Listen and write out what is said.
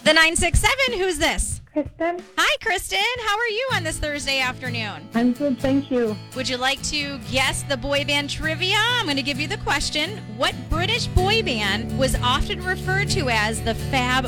The 967, who's this? Kristen? Hi, Kristen. How are you on this Thursday afternoon? I'm good, thank you. Would you like to guess the boy band trivia? I'm going to give you the question. What British boy band was often referred to as the Fab